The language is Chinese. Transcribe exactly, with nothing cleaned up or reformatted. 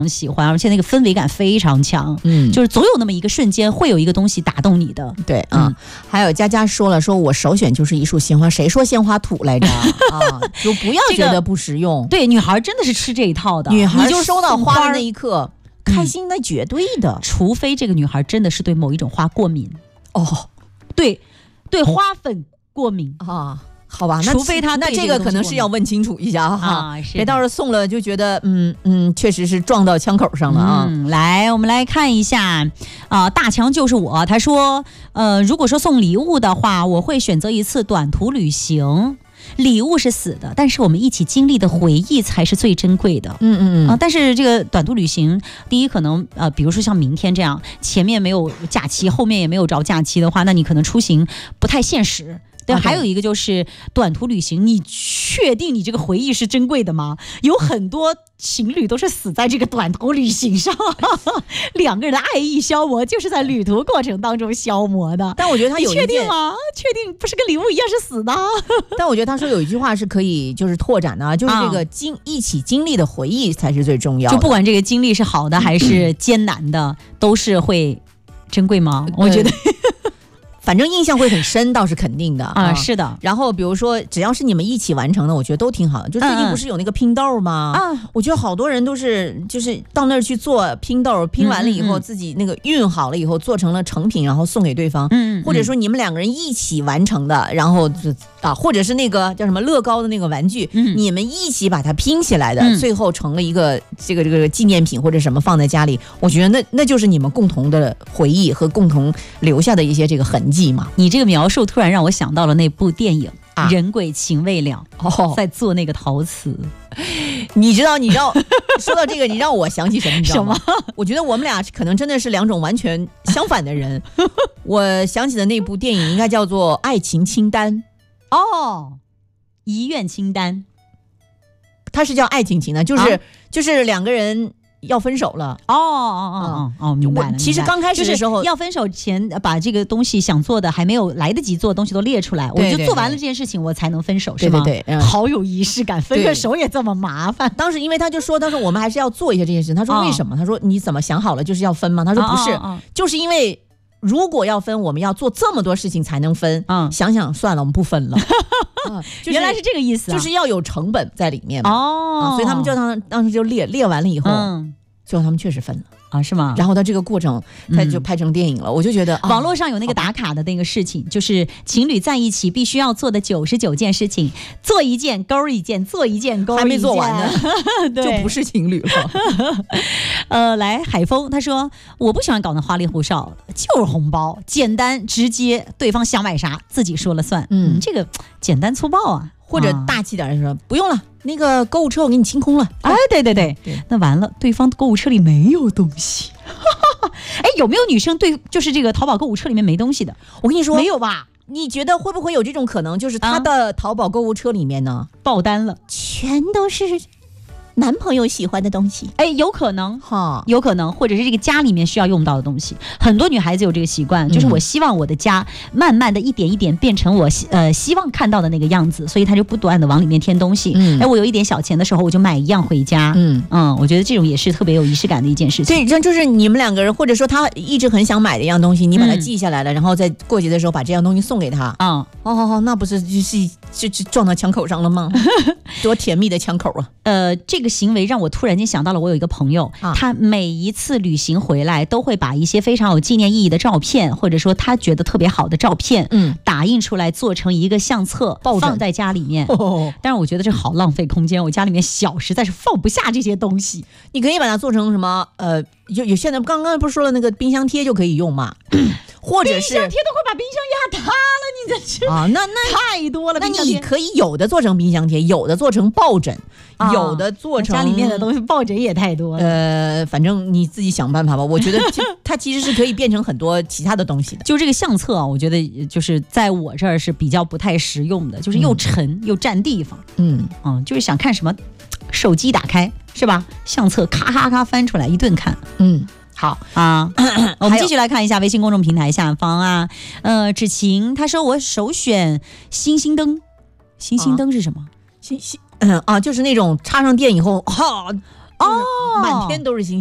喜欢，而且那个氛围感非常强， 嗯， 就是总有那么一个瞬间会有一个东西打动你的。 对啊、嗯，还有佳佳说了，说我首选就是一束鲜花，谁说鲜花土来着啊？就不要觉得不实用。 这个、对，女孩真的是吃这一套的， 女孩就收到花的那一刻，开心那绝对的、嗯， 除非这个女孩真的是对某一种花过敏哦， 对，对花粉过敏啊。好吧，那除非他那这个可能是要问清楚一下哈， 啊， 别到时候送了就觉得嗯嗯，确实是撞到枪口上了啊。 嗯，来，我们来看一下啊、呃，大强就是我，他说，呃，如果说送礼物的话，我会选择一次短途旅行。礼物是死的，但是我们一起经历的回忆才是最珍贵的。 嗯嗯嗯啊、呃，但是这个短途旅行，第一可能呃，比如说像明天这样，前面没有假期，后面也没有着假期的话，那你可能出行不太现实。对，还有一个就是短途旅行，你确定你这个回忆是珍贵的吗？有很多情侣都是死在这个短途旅行上，两个人的爱意消磨就是在旅途过程当中消磨的。 但我觉得他有一确定吗？确定不是跟礼物一样是死的？ 但我觉得他说有一句话是可以就是拓展的，就是这个经、啊、一起经历的回忆才是最重要的。 就不管这个经历是好的还是艰难的，嗯、都是会珍贵吗？我觉得。 反正印象会很深，倒是肯定的啊，是的。 然后比如说，只要是你们一起完成的，我觉得都挺好的。就最近不是有那个拼豆吗？啊、嗯，我觉得好多人都是就是到那儿去做拼豆，拼完了以后、嗯嗯、自己那个熨好了以后做成了成品，然后送给对方。嗯，或者说你们两个人一起完成的，然后啊，或者是那个叫什么乐高的那个玩具，嗯、你们一起把它拼起来的，嗯、最后成了一个这个这个纪念品或者什么放在家里，我觉得那那就是你们共同的回忆和共同留下的一些这个痕迹。 你这个描述突然让我想到了那部电影啊，人鬼情未了，哦，在做那个陶瓷。 你知道，你知道，说到这个，你让我想起什么？你知道吗？我觉得我们俩可能真的是两种完全相反的人。我想起的那部电影应该叫做《爱情清单》 哦，遗愿清单， 它是叫爱情清单，就是、啊、就是两个人。要分手了哦哦哦哦哦，明白了。 其实刚开始的时候， 就是、要分手前把这个东西想做的还没有来得及做的东西都列出来，对对对，我就做完了这件事情，我才能分手，是吗？ 对对对、嗯， 好有仪式感，分个手也这么麻烦。 当时因为他就说，当时我们还是要做一些这件事。他说为什么？哦、他说你怎么想好了就是要分吗？他说不是，哦哦哦就是因为如果要分，我们要做这么多事情才能分。嗯，想想算了，我们不分了。 嗯就是、原来是这个意思、啊， 就是要有成本在里面嘛。 哦、 嗯，所以他们就当当时就列列完了以后。嗯，最后他们确实分了啊，是吗？ 然后他这个过程他就拍成电影了、嗯、我就觉得、啊、 网络上有那个打卡的那个事情，就是情侣在一起必须要做的九十九件事情，做一件勾一件，做一件勾一件， 还没做完呢就不是情侣了呃，来海峰他说我不喜欢搞那花里胡哨，就是红包简单直接，对方想买啥自己说了算。嗯，这个简单粗暴啊， 或者大气点的说、啊、不用了，那个购物车我给你清空了。 哎，对对 对, 对，那完了，对方购物车里没有东西。哎，有没有女生对就是这个淘宝购物车里面没东西的？ 我跟你说， 没有吧？ 你觉得会不会有这种可能？就是他的淘宝购物车里面呢， 啊、爆单了， 全都是男朋友喜欢的东西。 哎，有可能哈，有可能，或者是这个家里面需要用到的东西。很多女孩子有这个习惯，就是我希望我的家慢慢的一点一点变成我呃希望看到的那个样子，所以她就不断的往里面添东西。嗯，哎，我有一点小钱的时候，我就买一样回家。嗯嗯，我觉得这种也是特别有仪式感的一件事情。 对，这就是你们两个人，或者说他一直很想买的一样东西，你把它记下来了，嗯、然后在过节的时候把这样东西送给他。啊、嗯，哦哦哦，那不是就是就就撞到枪口上了吗？多甜蜜的枪口啊！ 呃，这个行为让我突然间想到了，我有一个朋友，啊、他每一次旅行回来都会把一些非常有纪念意义的照片，或者说他觉得特别好的照片，嗯，打印出来做成一个相册，放在家里面。哦，但是我觉得这好浪费空间，我家里面小，实在是放不下这些东西。 你可以把它做成什么？呃，有有现在刚刚不是说了那个冰箱贴就可以用嘛？或者是冰箱贴都快把冰箱压塌了，你这是啊？那那太多了。 那你可以有的做成冰箱贴，有的做成抱枕，啊、有的做成家里面的东西，抱枕也太多了。 呃，反正你自己想办法吧。我觉得它其实是可以变成很多其他的东西的。 就这个相册啊，我觉得就是在我这儿是比较不太实用的，就是又沉、嗯、又占地方。嗯嗯，就是想看什么，手机打开是吧？相册咔咔咔翻出来一顿看。嗯。好啊，我们继续来看一下微信公众平台下方啊，呃，芷晴他说我首选星星灯，星星灯是什么？ 星星嗯啊，就是那种插上电以后，哈哦，满天都是星星。